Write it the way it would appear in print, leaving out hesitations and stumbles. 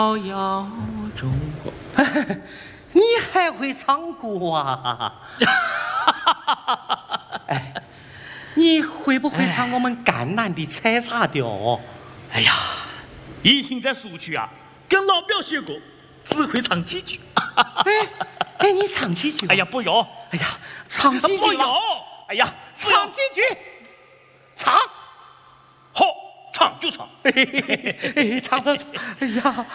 遥遥中国， 你还会唱歌啊？哎，你会不会唱我们赣南的采茶调？ 哎呀，以前在苏区啊，跟老表学过，只会唱几句。 哎，你唱几句？ 哎呀，不要！ 哎呀，唱几句不要！ 哎呀，唱几句？唱， 好，唱就唱。 唱。哎呀。